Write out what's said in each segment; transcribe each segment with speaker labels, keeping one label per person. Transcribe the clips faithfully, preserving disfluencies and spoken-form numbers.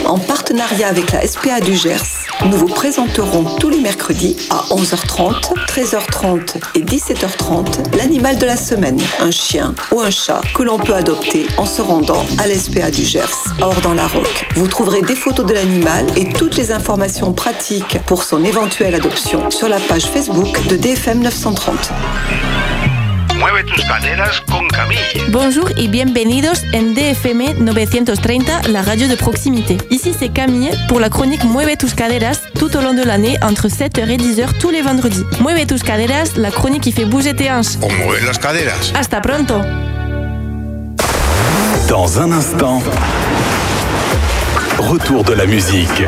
Speaker 1: En partenariat avec la S P A du Gers, nous vous présenterons tous les mercredis à onze heures trente, treize heures trente et dix-sept heures trente l'animal de la semaine, un chien ou un chat que l'on peut adopter en se rendant à l'S P A du Gers, hors dans la Roque. Vous trouverez des photos de l'animal et toutes les informations pratiques pour son éventuelle adoption sur la page Facebook de D F M neuf cent trente.
Speaker 2: Mueve tus caderas con Camille.
Speaker 3: Bonjour et bienvenidos en D F M neuf cent trente, la radio de proximité. Ici c'est Camille pour la chronique Mueve tus caderas tout au long de l'année entre sept heures et dix heures tous les vendredis. Mueve tus caderas, la chronique qui fait bouger tes hanches.
Speaker 2: O mueve las caderas.
Speaker 3: Hasta pronto.
Speaker 4: Dans un instant, retour de la musique.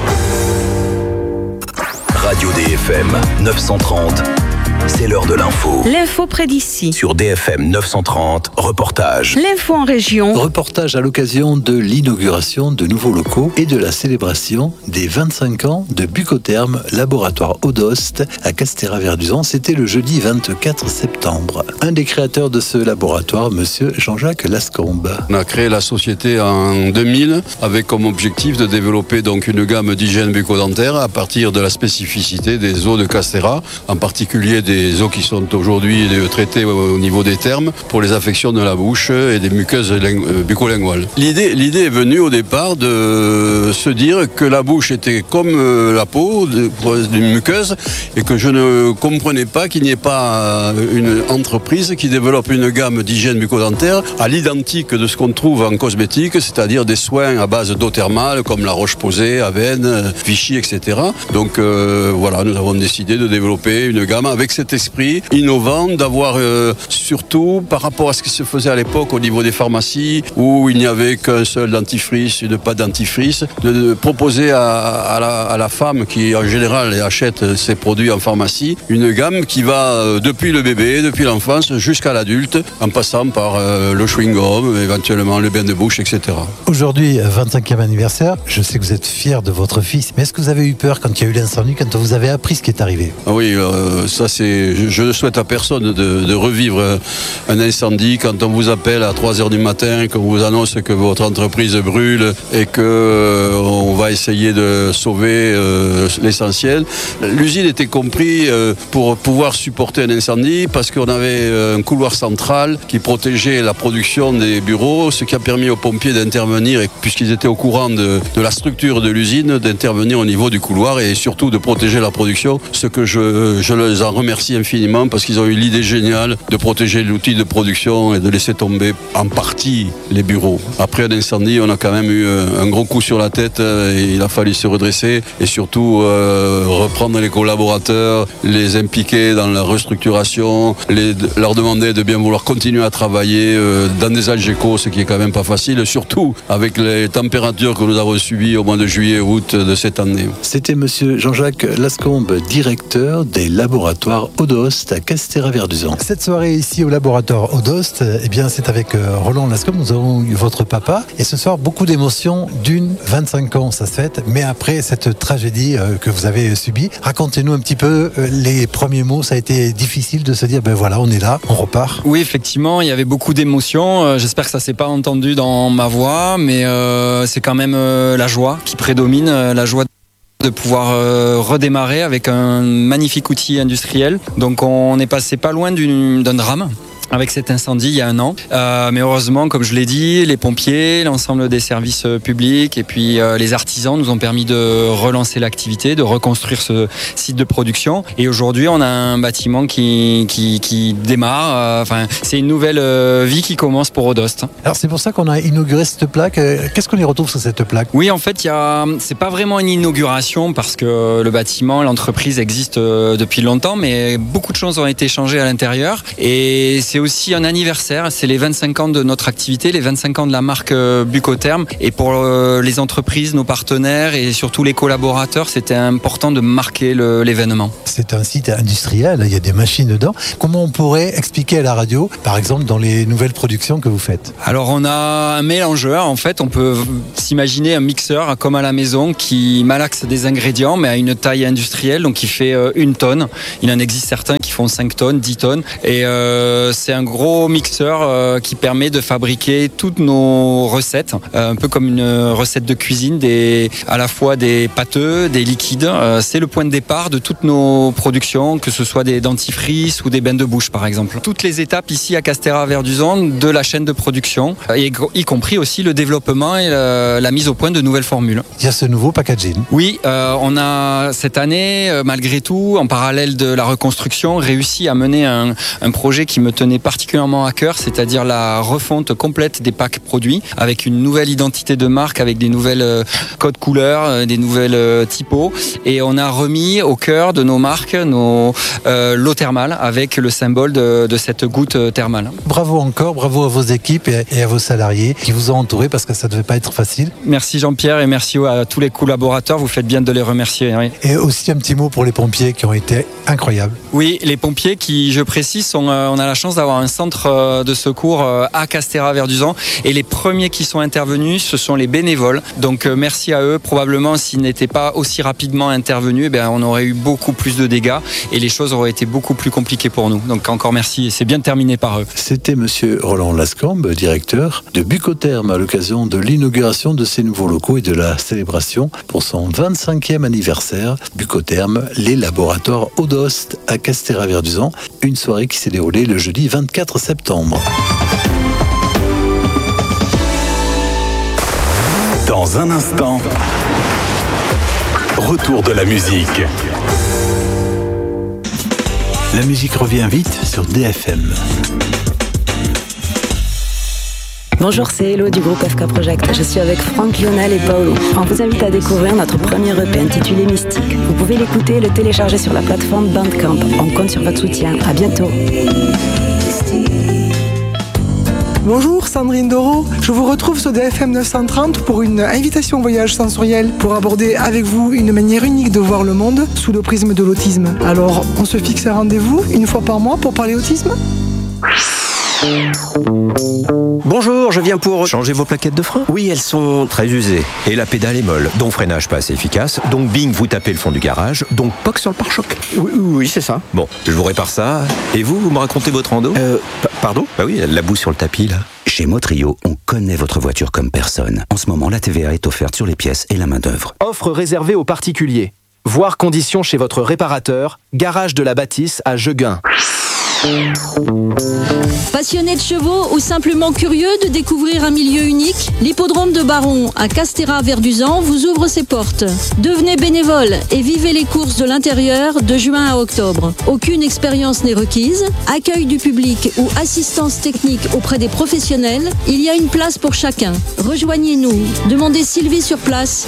Speaker 4: Radio D F M neuf cent trente. C'est l'heure de l'info.
Speaker 5: L'info près d'ici.
Speaker 4: Sur D F M neuf cent trente, reportage.
Speaker 5: L'info en région.
Speaker 6: Reportage à l'occasion de l'inauguration de nouveaux locaux et de la célébration des vingt-cinq ans de Bucotherm, laboratoire Odost à Castéra-Verduzan. C'était le jeudi vingt-quatre septembre. Un des créateurs de ce laboratoire, monsieur Jean-Jacques Lascombe.
Speaker 7: On a créé la société en deux mille avec comme objectif de développer donc une gamme d'hygiène bucco-dentaire à partir de la spécificité des eaux de Castéra, en particulier des des eaux qui sont aujourd'hui traitées au niveau des thermes pour les affections de la bouche et des muqueuses bucco-linguales. L'idée, l'idée est venue au départ de se dire que la bouche était comme la peau d'une muqueuse et que je ne comprenais pas qu'il n'y ait pas une entreprise qui développe une gamme d'hygiène bucco-dentaire à l'identique de ce qu'on trouve en cosmétique, c'est-à-dire des soins à base d'eau thermale comme la Roche-Posay, Avène, Vichy, et cetera. Donc euh, voilà, nous avons décidé de développer une gamme avec cet esprit innovant, d'avoir euh, surtout par rapport à ce qui se faisait à l'époque au niveau des pharmacies où il n'y avait qu'un seul dentifrice, une pâte dentifrice, de, de proposer à, à, la, à la femme qui en général achète ses produits en pharmacie une gamme qui va euh, depuis le bébé, depuis l'enfance jusqu'à l'adulte, en passant par euh, le chewing-gum, éventuellement le bain de bouche, et cetera.
Speaker 6: Aujourd'hui, vingt-cinquième anniversaire, je sais que vous êtes fier de votre fils, mais est-ce que vous avez eu peur quand il y a eu l'incendie, quand vous avez appris ce qui est arrivé?
Speaker 7: Ah oui, euh, ça c'est je ne souhaite à personne de, de revivre un incendie quand on vous appelle à trois heures du matin, qu'on vous annonce que votre entreprise brûle et qu'on euh, va essayer de sauver euh, l'essentiel. L'usine était comprise euh, pour pouvoir supporter un incendie parce qu'on avait un couloir central qui protégeait la production des bureaux, ce qui a permis aux pompiers d'intervenir, et puisqu'ils étaient au courant de, de la structure de l'usine, d'intervenir au niveau du couloir et surtout de protéger la production, ce que je, je les en remercie infiniment parce qu'ils ont eu l'idée géniale de protéger l'outil de production et de laisser tomber en partie les bureaux. Après un incendie, on a quand même eu un gros coup sur la tête et il a fallu se redresser et surtout euh, reprendre les collaborateurs, les impliquer dans la restructuration, les, leur demander de bien vouloir continuer à travailler euh, dans des algécos, ce qui est quand même pas facile, surtout avec les températures que nous avons subies au mois de juillet et août de cette année.
Speaker 6: C'était monsieur Jean-Jacques Lascombe, directeur des laboratoires Odost à Castéra-Verduzan. Cette soirée ici au laboratoire Odost, eh bien c'est avec euh, Roland Lascombe, nous avons eu votre papa et ce soir beaucoup d'émotions d'une vingt-cinq ans, ça se fête, mais après cette tragédie euh, que vous avez subie, racontez-nous un petit peu euh, les premiers mots. Ça a été difficile de se dire ben voilà, on est là, on repart.
Speaker 8: Oui, effectivement, il y avait beaucoup d'émotions, euh, j'espère que ça s'est pas entendu dans ma voix, mais euh, c'est quand même euh, la joie qui prédomine, euh, la joie de pouvoir euh, redémarrer avec un magnifique outil industriel. Donc on est passé pas loin d'une, d'un drame avec cet incendie il y a un an. Euh, mais heureusement, comme je l'ai dit, les pompiers, l'ensemble des services publics et puis euh, les artisans nous ont permis de relancer l'activité, de reconstruire ce site de production. Et aujourd'hui, on a un bâtiment qui, qui, qui démarre. Euh, enfin, c'est une nouvelle euh, vie qui commence pour Odost.
Speaker 6: Alors c'est pour ça qu'on a inauguré cette plaque. Qu'est-ce qu'on y retrouve sur cette plaque?
Speaker 8: Oui, en fait, il y a, c'est pas vraiment une inauguration parce que le bâtiment, l'entreprise existe depuis longtemps, mais beaucoup de choses ont été changées à l'intérieur. Et c'est aussi un anniversaire, c'est les vingt-cinq ans de notre activité, les vingt-cinq ans de la marque Bucotherm. Et pour les entreprises, nos partenaires et surtout les collaborateurs, c'était important de marquer le, l'événement.
Speaker 6: C'est un site industriel, il y a des machines dedans. Comment on pourrait expliquer à la radio, par exemple, dans les nouvelles productions que vous faites?
Speaker 8: Alors on a un mélangeur, en fait, on peut s'imaginer un mixeur comme à la maison qui malaxe des ingrédients, mais à une taille industrielle, donc qui fait une tonne. Il en existe certains qui font cinq tonnes, dix tonnes. Et euh, c'est un gros mixeur euh, qui permet de fabriquer toutes nos recettes, euh, un peu comme une recette de cuisine, des, à la fois des pâteux, des liquides. Euh, c'est le point de départ de toutes nos productions, que ce soit des dentifrices ou des bains de bouche par exemple. Toutes les étapes ici à Castéra-Verduzan de la chaîne de production, et y compris aussi le développement et la, la mise au point de nouvelles formules.
Speaker 6: Il y a ce nouveau packaging.
Speaker 8: Oui, euh, on a cette année, euh, malgré tout, en parallèle de la reconstruction, réussi à mener un, un projet qui me tenait particulièrement à cœur, c'est-à-dire la refonte complète des packs produits, avec une nouvelle identité de marque, avec des nouvelles euh, codes couleurs, euh, des nouvelles euh, typos, et on a remis au cœur de nos marques nos euh, l'eau thermale, avec le symbole de, de cette goutte thermale.
Speaker 6: Bravo encore, bravo à vos équipes et, et à vos salariés qui vous ont entouré, parce que ça ne devait pas être facile.
Speaker 8: Merci Jean-Pierre et merci à tous les collaborateurs, vous faites bien de les remercier. Oui.
Speaker 6: Et aussi un petit mot pour les pompiers qui ont été incroyables.
Speaker 8: Oui, les pompiers qui, je précise, sont, euh, on a la chance d'avoir un centre euh, de secours euh, à Castéra-Verduzan, et les premiers qui sont intervenus, ce sont les bénévoles. Donc euh, merci à eux. Probablement, s'ils n'étaient pas aussi rapidement intervenus, eh bien, on aurait eu beaucoup plus de dégâts et les choses auraient été beaucoup plus compliquées pour nous. Donc encore merci, et c'est bien terminé par eux.
Speaker 6: C'était monsieur Roland Lascombe, directeur de Bucotherm, à l'occasion de l'inauguration de ces nouveaux locaux et de la célébration pour son vingt-cinquième anniversaire. Bucotherm, les laboratoires Odost à Castéra-Verduzan, une soirée qui s'est déroulée le jeudi vingt-quatre septembre.
Speaker 4: Dans un instant, retour de la musique.
Speaker 6: La musique revient vite sur D F M.
Speaker 9: Bonjour, c'est Hello du groupe F K Project. Je suis avec Franck, Lionel et Paolo. On vous invite à découvrir notre premier E P intitulé Mystique. Vous pouvez l'écouter et le télécharger sur la plateforme Bandcamp. On compte sur votre soutien. À bientôt.
Speaker 10: Bonjour, Sandrine Doro. Je vous retrouve sur D F M neuf cent trente pour une invitation au voyage sensoriel pour aborder avec vous une manière unique de voir le monde sous le prisme de l'autisme. Alors, on se fixe un rendez-vous une fois par mois pour parler autisme ?
Speaker 11: Bonjour, je viens pour changer vos plaquettes de frein. Oui, elles sont très usées. Et la pédale est molle, donc freinage pas assez efficace. Donc bing, vous tapez le fond du garage. Donc poc sur le pare-choc. Oui, oui, c'est ça. Bon, je vous répare ça. Et vous, vous me racontez votre rando ? Euh, p- pardon ? Bah oui, la boue sur le tapis, là.
Speaker 12: Chez Motrio, on connaît votre voiture comme personne. En ce moment, la T V A est offerte sur les pièces et la main-d'œuvre.
Speaker 13: Offre réservée aux particuliers. Voir conditions chez votre réparateur. Garage de la Bâtisse à Jegun.
Speaker 14: Passionné de chevaux ou simplement curieux de découvrir un milieu unique, l'hippodrome de Baron à Castéra-Verduzan vous ouvre ses portes. Devenez bénévole et vivez les courses de l'intérieur de juin à octobre. Aucune expérience n'est requise, accueil du public ou assistance technique auprès des professionnels, il y a une place pour chacun. Rejoignez-nous, demandez Sylvie sur place.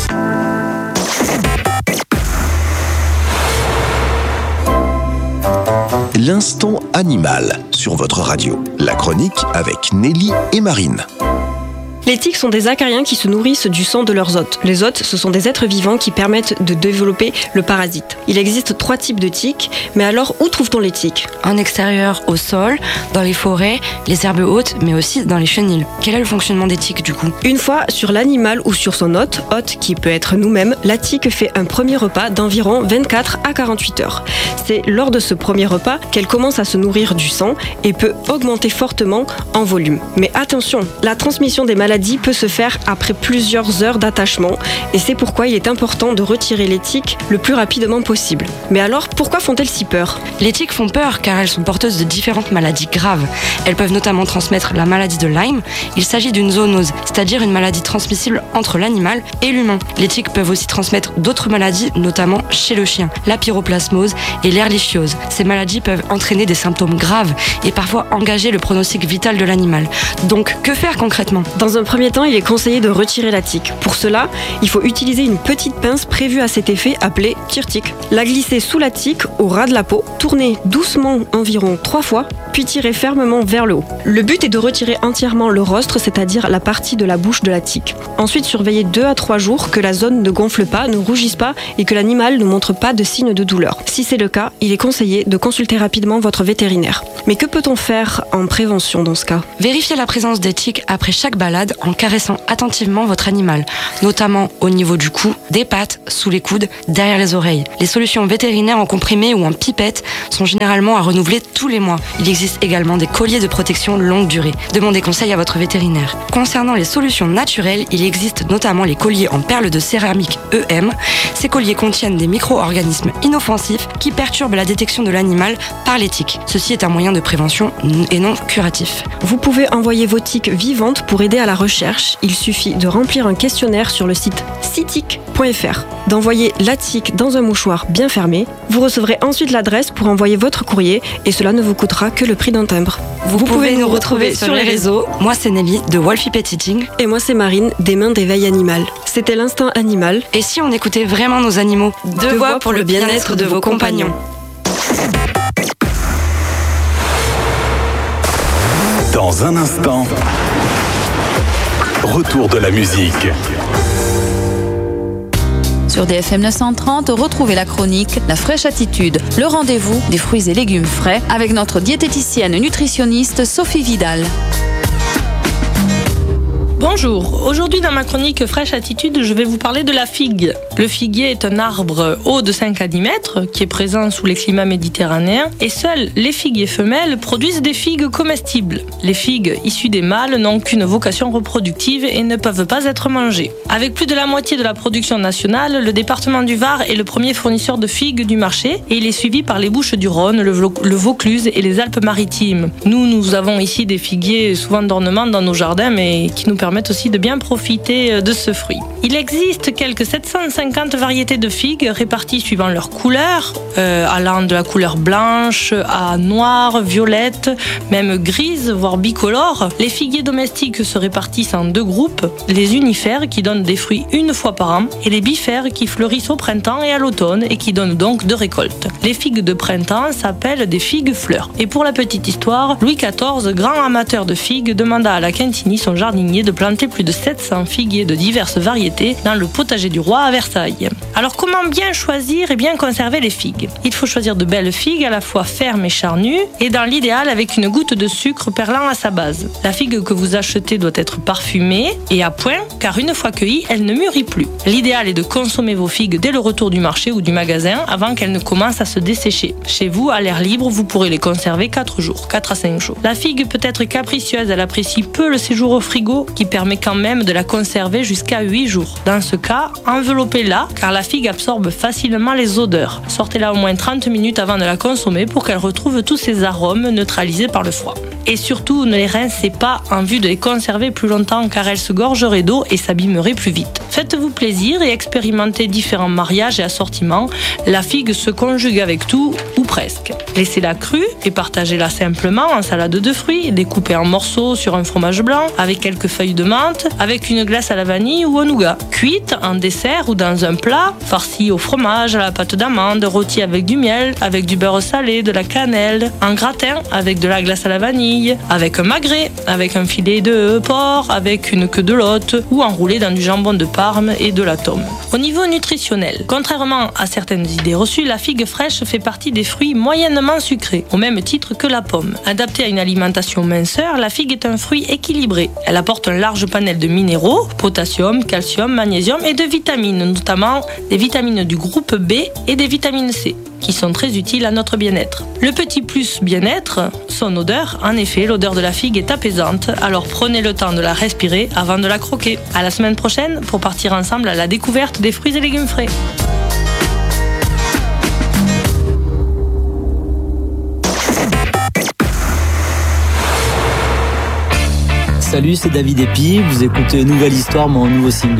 Speaker 15: L'instant animal sur votre radio. La chronique avec Nelly et Marine.
Speaker 16: Les tiques sont des acariens qui se nourrissent du sang de leurs hôtes. Les hôtes, ce sont des êtres vivants qui permettent de développer le parasite. Il existe trois types de tiques, mais alors où trouve-t-on les tiques ?
Speaker 17: En extérieur, au sol, dans les forêts, les herbes hautes, mais aussi dans les chenils. Quel est le fonctionnement des tiques du coup ?
Speaker 16: Une fois sur l'animal ou sur son hôte, hôte qui peut être nous-mêmes, la tique fait un premier repas d'environ vingt-quatre à quarante-huit heures. C'est lors de ce premier repas qu'elle commence à se nourrir du sang et peut augmenter fortement en volume. Mais attention, la transmission des maladies peut se faire après plusieurs heures d'attachement et c'est pourquoi il est important de retirer les tiques le plus rapidement possible. Mais alors, pourquoi font-elles si peur ?
Speaker 17: Les tiques font peur car elles sont porteuses de différentes maladies graves. Elles peuvent notamment transmettre la maladie de Lyme. Il s'agit d'une zoonose, c'est-à-dire une maladie transmissible entre l'animal et l'humain. Les tiques peuvent aussi transmettre d'autres maladies, notamment chez le chien, la pyroplasmose et l'ehrlichiose. Ces maladies peuvent entraîner des symptômes graves et parfois engager le pronostic vital de l'animal. Donc, que faire concrètement ?
Speaker 16: Dans un premier temps, il est conseillé de retirer la tique. Pour cela, il faut utiliser une petite pince prévue à cet effet appelée tire-tique. La glisser sous la tique au ras de la peau, tourner doucement environ trois fois, puis tirer fermement vers le haut. Le but est de retirer entièrement le rostre, c'est-à-dire la partie de la bouche de la tique. Ensuite, surveiller deux à trois jours que la zone ne gonfle pas, ne rougisse pas et que l'animal ne montre pas de signes de douleur. Si c'est le cas, il est conseillé de consulter rapidement votre vétérinaire. Mais que peut-on faire en prévention dans ce cas ?
Speaker 17: Vérifier la présence des tiques après chaque balade en caressant attentivement votre animal, notamment au niveau du cou, des pattes, sous les coudes, derrière les oreilles. Les solutions vétérinaires en comprimé ou en pipette sont généralement à renouveler tous les mois. Il existe également des colliers de protection longue durée. Demandez conseil à votre vétérinaire. Concernant les solutions naturelles, il existe notamment les colliers en perles de céramique E M. Ces colliers contiennent des micro-organismes inoffensifs qui perturbent la détection de l'animal par les tiques. Ceci est un moyen de prévention et non curatif.
Speaker 16: Vous pouvez envoyer vos tiques vivantes pour aider à la recherche. Il suffit de remplir un questionnaire sur le site citic point f r, d'envoyer la tique dans un mouchoir bien fermé. Vous recevrez ensuite l'adresse pour envoyer votre courrier et cela ne vous coûtera que le prix d'un timbre.
Speaker 17: Vous, vous pouvez nous retrouver sur les réseaux. Moi c'est Nelly de Wolfie Pet Eating.
Speaker 16: Et moi c'est Marine des Mains d'éveil animal. C'était l'instinct animal.
Speaker 17: Et si on écoutait vraiment nos animaux? Deux, Deux voix pour, pour le bien-être de vos compagnons.
Speaker 4: Dans un instant, retour de la musique.
Speaker 18: Sur D F M neuf cent trente, retrouvez la chronique La Fraîche Attitude, le rendez-vous des fruits et légumes frais avec notre diététicienne nutritionniste Sophie Vidal.
Speaker 19: Bonjour, aujourd'hui dans ma chronique Fraîche Attitude, je vais vous parler de la figue. Le figuier est un arbre haut de cinq à dix mètres qui est présent sous les climats méditerranéens et seuls les figuiers femelles produisent des figues comestibles. Les figues issues des mâles n'ont qu'une vocation reproductive et ne peuvent pas être mangées. Avec plus de la moitié de la production nationale, le département du Var est le premier fournisseur de figues du marché et il est suivi par les Bouches du Rhône, le, Vlo- le Vaucluse et les Alpes-Maritimes. Nous, nous avons ici des figuiers souvent d'ornement dans nos jardins mais qui nous permettent permettent aussi de bien profiter de ce fruit. Il existe quelques sept cent cinquante variétés de figues réparties suivant leur couleur, euh, allant de la couleur blanche à noire, violette, même grise, voire bicolore. Les figuiers domestiques se répartissent en deux groupes, les unifères qui donnent des fruits une fois par an et les bifères qui fleurissent au printemps et à l'automne et qui donnent donc deux récoltes. Les figues de printemps s'appellent des figues fleurs. Et pour la petite histoire, Louis quatorze, grand amateur de figues, demanda à la Quintini, son jardinier, de planter plus de sept cents figuiers de diverses variétés dans le potager du roi à Versailles. Alors comment bien choisir et bien conserver les figues? Il faut choisir de belles figues à la fois fermes et charnues et dans l'idéal avec une goutte de sucre perlant à sa base. La figue que vous achetez doit être parfumée et à point car une fois cueillie, elle ne mûrit plus. L'idéal est de consommer vos figues dès le retour du marché ou du magasin avant qu'elles ne commencent à se dessécher. Chez vous, à l'air libre, vous pourrez les conserver quatre jours, quatre à cinq jours. La figue peut être capricieuse, elle apprécie peu le séjour au frigo qui permet quand même de la conserver jusqu'à huit jours. Dans ce cas, enveloppez-la car la figue absorbe facilement les odeurs. Sortez-la au moins trente minutes avant de la consommer pour qu'elle retrouve tous ses arômes neutralisés par le froid. Et surtout, ne les rincez pas en vue de les conserver plus longtemps car elles se gorgeraient d'eau et s'abîmeraient plus vite. Faites-vous plaisir et expérimentez différents mariages et assortiments. La figue se conjugue avec tout ou presque. Laissez-la crue et partagez-la simplement en salade de fruits, découpée en morceaux sur un fromage blanc, avec quelques feuilles de menthe, avec une glace à la vanille ou au nougat. Cuite en dessert ou dans un plat, farcie au fromage, à la pâte d'amande, rôtie avec du miel, avec du beurre salé, de la cannelle, en gratin avec de la glace à la vanille, avec un magret, avec un filet de porc, avec une queue de lotte ou enroulé dans du jambon de Parme et de la tome. Au niveau nutritionnel, contrairement à certaines idées reçues, la figue fraîche fait partie des fruits moyennement sucrés, au même titre que la pomme. Adaptée à une alimentation minceur, la figue est un fruit équilibré. Elle apporte un large panel de minéraux, potassium, calcium, magnésium et de vitamines, notamment des vitamines du groupe B et des vitamines C, qui sont très utiles à notre bien-être. Le petit plus bien-être, son odeur. En effet, l'odeur de la figue est apaisante, alors prenez le temps de la respirer avant de la croquer. À la semaine prochaine pour partir ensemble à la découverte des fruits et légumes frais.
Speaker 20: Salut, c'est David Epi, vous écoutez Nouvelle Histoire, mon nouveau single.